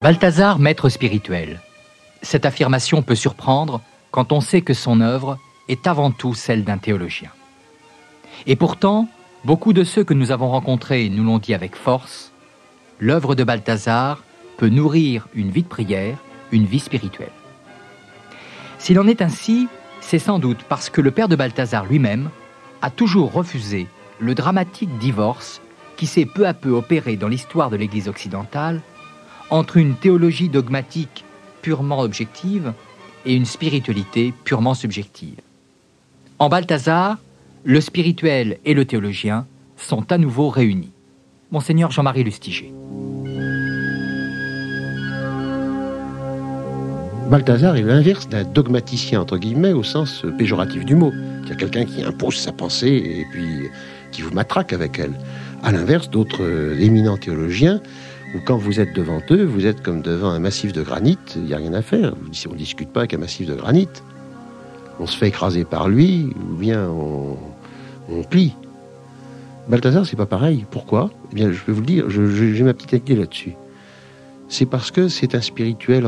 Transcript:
Balthazar, maître spirituel. Cette affirmation peut surprendre quand on sait que son œuvre est avant tout celle d'un théologien. Et pourtant, beaucoup de ceux que nous avons rencontrés nous l'ont dit avec force, l'œuvre de Balthazar peut nourrir une vie de prière, une vie spirituelle. S'il en est ainsi, c'est sans doute parce que le père de Balthazar lui-même a toujours refusé le dramatique divorce qui s'est peu à peu opéré dans l'histoire de l'Église occidentale entre une théologie dogmatique purement objective et une spiritualité purement subjective. En Balthazar, le spirituel et le théologien sont à nouveau réunis. Monseigneur Jean-Marie Lustiger. Balthazar est l'inverse d'un dogmaticien, entre guillemets, au sens péjoratif du mot. Il y a quelqu'un qui impose sa pensée et puis qui vous matraque avec elle. À l'inverse d'autres éminents théologiens, où quand vous êtes devant eux, vous êtes comme devant un massif de granit, il n'y a rien à faire. On ne discute pas avec un massif de granit. On se fait écraser par lui, ou bien on plie. Balthazar, c'est pas pareil. Pourquoi ? Eh bien, je vais vous le dire, j'ai ma petite idée là-dessus. C'est parce que c'est un spirituel